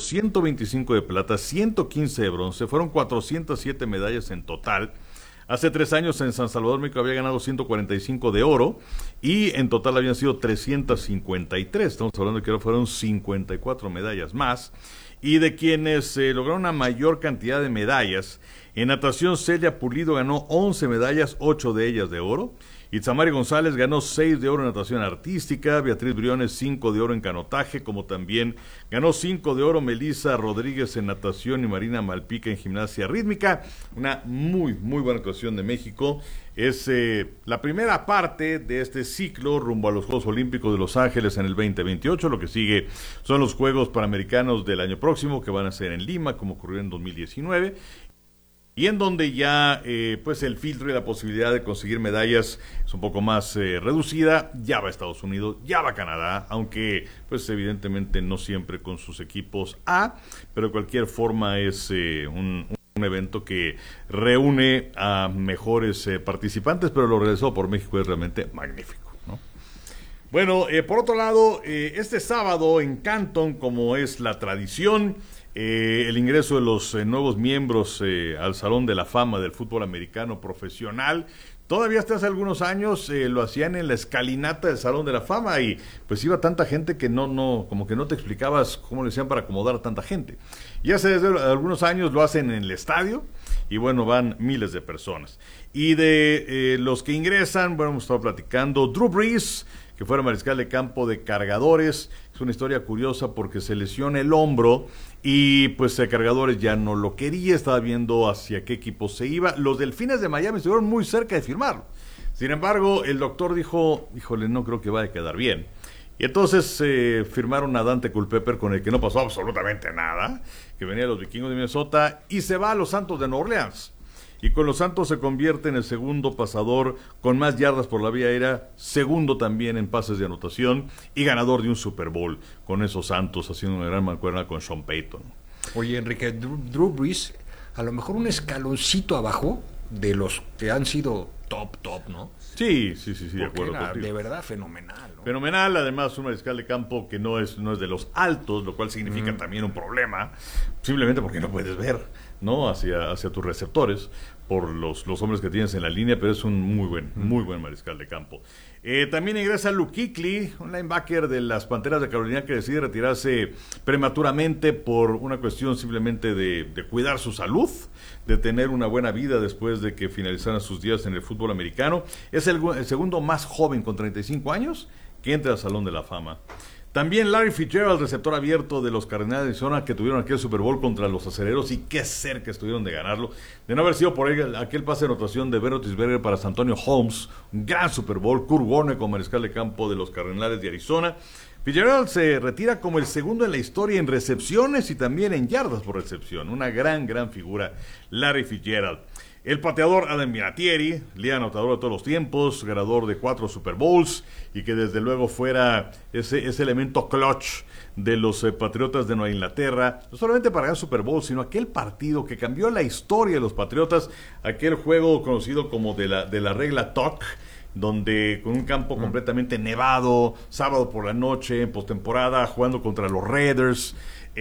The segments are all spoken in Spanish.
125 de plata, 115 de bronce, fueron 407 medallas en total. Hace 3 años en San Salvador, México había ganado 145 de oro y en total habían sido 353. Estamos hablando de que fueron 54 medallas más. Y de quienes lograron una mayor cantidad de medallas, en natación Celia Pulido ganó 11 medallas, 8 de ellas de oro. Itzamari González ganó 6 de oro en natación artística, Beatriz Briones 5 de oro en canotaje, como también ganó 5 de oro Melissa Rodríguez en natación y Marina Malpica en gimnasia rítmica. Una muy buena actuación de México. Es la primera parte de este ciclo rumbo a los Juegos Olímpicos de Los Ángeles en el 2028. Lo que sigue son los Juegos Panamericanos del año próximo, que van a ser en Lima, como ocurrió en 2019. Y en donde ya pues el filtro y la posibilidad de conseguir medallas es un poco más reducida. Ya va Estados Unidos, ya va Canadá, aunque pues evidentemente no siempre con sus equipos A, pero de cualquier forma es un evento que reúne a mejores participantes, pero lo realizado por México es realmente magnífico, ¿no? Bueno, por otro lado, este sábado en Canton, como es la tradición, el ingreso de los nuevos miembros al Salón de la Fama del fútbol americano profesional. Todavía hasta hace algunos años lo hacían en la escalinata del Salón de la Fama y pues iba tanta gente que como que no te explicabas cómo lo hacían para acomodar a tanta gente. Y hace desde algunos años lo hacen en el estadio y bueno, van miles de personas. Y de los que ingresan, bueno, hemos estado platicando, Drew Brees, que fuera mariscal de campo de Cargadores. Es una historia curiosa porque se lesiona el hombro y pues Cargadores ya no lo quería, estaba viendo hacia qué equipo se iba. Los Delfines de Miami estuvieron muy cerca de firmarlo. Sin embargo, el doctor dijo, híjole, no creo que vaya a quedar bien. Y entonces firmaron a Dante Culpepper, con el que no pasó absolutamente nada, que venía de los Vikingos de Minnesota, y se va a los Santos de Nueva Orleans. Y con los Santos se convierte en el segundo pasador con más yardas por la vía aérea, segundo también en pases de anotación y ganador de un Super Bowl con esos Santos, haciendo una gran mancuerna con Sean Payton. Oye, Enrique, Drew Brees, a lo mejor un escaloncito abajo de los que han sido top, ¿no? Sí, de acuerdo era contigo. De verdad fenomenal, ¿no? Fenomenal, además un mariscal de campo que no es de los altos, lo cual significa también un problema, simplemente porque no puedes ver, ¿no? hacia tus receptores por los hombres que tienes en la línea, pero es un muy buen mariscal de campo. También ingresa Luke Kuechly, un linebacker de las Panteras de Carolina que decide retirarse prematuramente por una cuestión simplemente de cuidar su salud, de tener una buena vida después de que finalizaran sus días en el fútbol americano. Es el segundo más joven con 35 años que entra al Salón de la Fama. También Larry Fitzgerald, receptor abierto de los Cardenales de Arizona, que tuvieron aquel Super Bowl contra los Acereros y qué cerca estuvieron de ganarlo. De no haber sido por ahí aquel pase de anotación de Ben Roethlisberger para Santonio Holmes, un gran Super Bowl. Kurt Warner como mariscal de campo de los Cardenales de Arizona. Fitzgerald se retira como el segundo en la historia en recepciones y también en yardas por recepción. Una gran figura, Larry Fitzgerald. El pateador Adam Vinatieri, líder anotador de todos los tiempos, ganador de 4 Super Bowls y que desde luego fuera ese elemento clutch de los Patriotas de Nueva Inglaterra, no solamente para ganar Super Bowl, sino aquel partido que cambió la historia de los Patriotas, aquel juego conocido como de la regla TOC, donde con un campo completamente nevado, sábado por la noche, en postemporada, jugando contra los Raiders,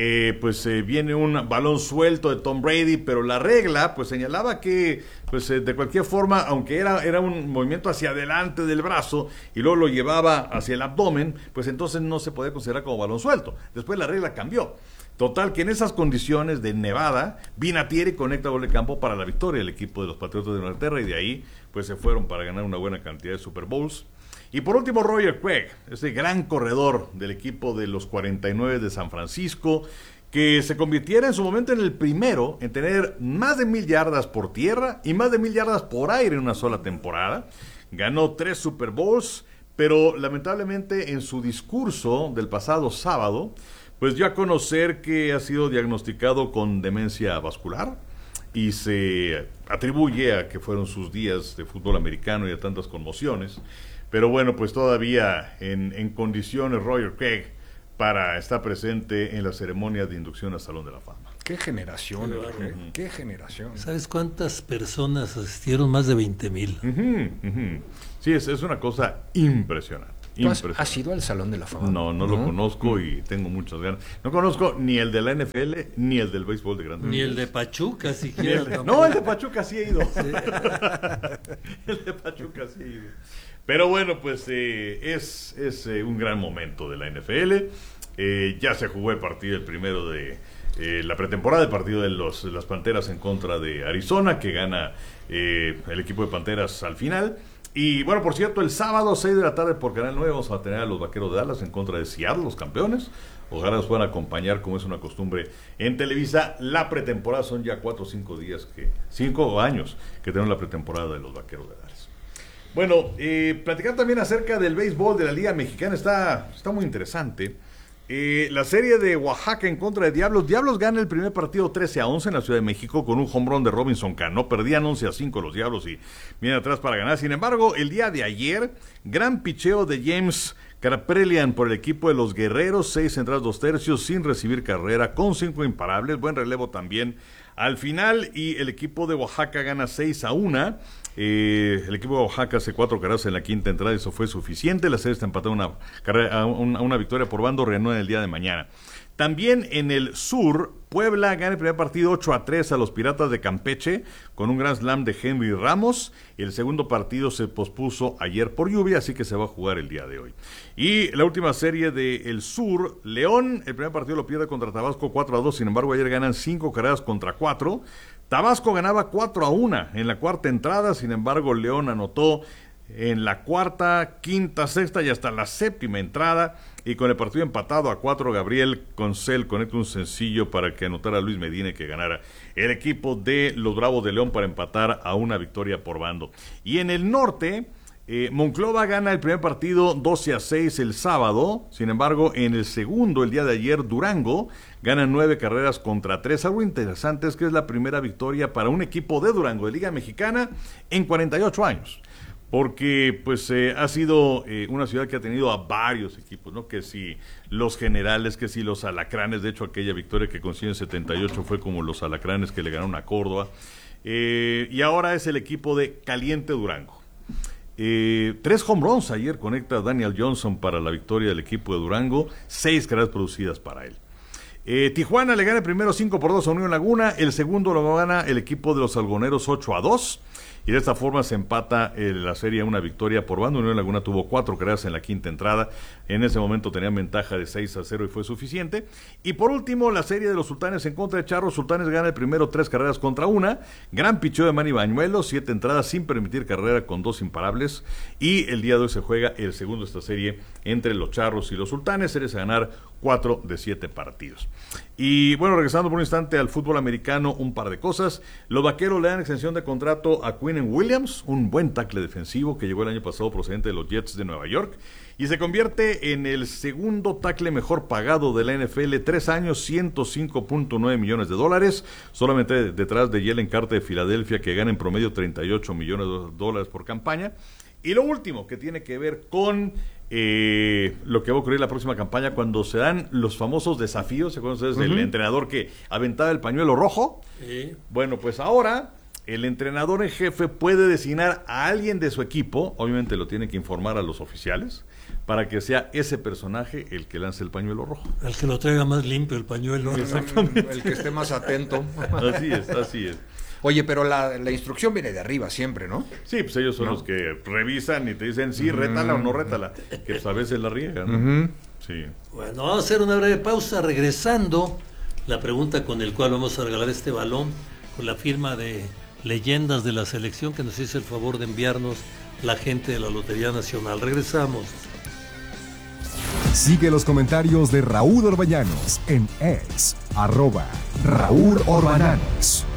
viene un balón suelto de Tom Brady, pero la regla pues señalaba que de cualquier forma, aunque era un movimiento hacia adelante del brazo y luego lo llevaba hacia el abdomen, pues entonces no se podía considerar como balón suelto. Después la regla cambió. Total, que en esas condiciones de nevada, Vinatieri conecta gol de campo para la victoria del equipo de los Patriotas de Inglaterra y de ahí pues se fueron para ganar una buena cantidad de Super Bowls. Y por último, Roger Craig, ese gran corredor del equipo de los 49 de San Francisco, que se convirtiera en su momento en el primero en tener más de 1,000 yardas por tierra y más de 1,000 yardas por aire en una sola temporada. Ganó 3 Super Bowls, pero lamentablemente en su discurso del pasado sábado, pues dio a conocer que ha sido diagnosticado con demencia vascular y se atribuye a que fueron sus días de fútbol americano y a tantas conmociones. Pero bueno, pues todavía en condiciones Roger Craig para estar presente en la ceremonia de inducción al Salón de la Fama. ¡Qué generación, qué generación! ¿Sabes cuántas personas asistieron? Más de 20,000. Sí, es una cosa impresionante. ¿Has ido al Salón de la Fama? No lo conozco y tengo muchas ganas. No conozco ni el de la NFL ni el del béisbol de grandes ni ligas. el de Pachuca siquiera. El de Pachuca sí he ido. Sí. El de Pachuca sí he ido. Pero bueno, pues es un gran momento de la NFL. Ya se jugó el primero de la pretemporada, el partido de las Panteras en contra de Arizona, que gana el equipo de Panteras al final. Y bueno, por cierto, el sábado 6 de la tarde por Canal 9 vamos a tener a los Vaqueros de Dallas en contra de Seattle, los campeones. Ojalá nos puedan acompañar, como es una costumbre en Televisa. La pretemporada son ya 4 o 5 días, 5 años que tenemos la pretemporada de los Vaqueros de Dallas. Bueno, platicar también acerca del béisbol de la Liga Mexicana está muy interesante. La serie de Oaxaca en contra de Diablos. Diablos gana el primer partido 13-11 en la Ciudad de México con un home run de Robinson Cano. Perdían 11-5 los Diablos y vienen atrás para ganar. Sin embargo, el día de ayer, gran picheo de James Kaprelian por el equipo de los Guerreros. 6 entradas 2 tercios sin recibir carrera, con 5 imparables. Buen relevo también al final, y el equipo de Oaxaca gana 6-1. El equipo de Oaxaca hace 4 carreras en la quinta entrada y eso fue suficiente. La serie está empatada a una victoria por bando. Reanuda el día de mañana. También en el sur, Puebla gana el primer partido 8-3 a los Piratas de Campeche con un gran slam de Henry Ramos. El segundo partido se pospuso ayer por lluvia, así que se va a jugar el día de hoy. Y la última serie del sur, León, el primer partido lo pierde contra Tabasco 4-2, sin embargo ayer ganan 5 carreras contra 4. Tabasco ganaba 4-1 en la cuarta entrada, sin embargo León anotó en la cuarta, quinta, sexta y hasta la séptima entrada, y con el partido empatado a 4, Gabriel Concel conecta un sencillo para que anotara Luis Medina y que ganara el equipo de los Bravos de León para empatar a una victoria por bando. Y en el norte, Monclova gana el primer partido 12-6 el sábado. Sin embargo, en el segundo, el día de ayer, Durango gana 9 carreras contra 3. Algo interesante es que es la primera victoria para un equipo de Durango de Liga Mexicana en 48 años. Porque pues ha sido una ciudad que ha tenido a varios equipos, ¿no? Que si los Generales, que si los Alacranes. De hecho, aquella victoria que consiguió en 78 fue como los Alacranes que le ganaron a Córdoba. Y ahora es el equipo de Caliente Durango. 3 home runs ayer conecta Daniel Johnson para la victoria del equipo de Durango. 6 carreras producidas para él. Tijuana le gana el primero 5-2 a Unión Laguna. El segundo lo gana el equipo de los Algoneros 8-2. Y de esta forma se empata la serie a una victoria por bando. Unión Laguna tuvo 4 carreras en la quinta entrada. En ese momento tenían ventaja de 6-0 y fue suficiente. Y por último, la serie de los Sultanes en contra de Charros. Sultanes gana el primero 3 carreras contra 1. Gran picheo de Manny Bañuelo, 7 entradas sin permitir carrera con 2 imparables. Y el día de hoy se juega el segundo de esta serie entre los Charros y los Sultanes. Series a ganar 4 de 7 partidos. Y bueno, regresando por un instante al fútbol americano, un par de cosas. Los Vaqueros le dan extensión de contrato a Quinnen Williams, un buen tackle defensivo que llegó el año pasado procedente de los Jets de Nueva York, y se convierte en el segundo tackle mejor pagado de la NFL. 3 años, $105.9 millones, solamente detrás de Jalen Carter de Filadelfia, que gana en promedio $38 millones por campaña. Y lo último, que tiene que ver con lo que va a ocurrir la próxima campaña, cuando se dan los famosos desafíos. ¿Se acuerdan ustedes del entrenador que aventaba el pañuelo rojo? Sí. Bueno, pues ahora el entrenador en jefe puede designar a alguien de su equipo, obviamente lo tiene que informar a los oficiales, para que sea ese personaje el que lance el pañuelo rojo. El que lo traiga más limpio el pañuelo. Exactamente. El que esté más atento. Así es. Oye, pero la instrucción viene de arriba siempre, ¿no? Sí, pues ellos son los que revisan y te dicen sí, rétala o no rétala, que pues a veces la riegan, ¿no? Sí. Bueno, vamos a hacer una breve pausa. Regresando, la pregunta con el cual vamos a regalar este balón, con la firma de leyendas de la selección que nos hizo el favor de enviarnos la gente de la Lotería Nacional. Regresamos. Sigue los comentarios de Raúl Orbañanos en X, @Raúl Orbañanos.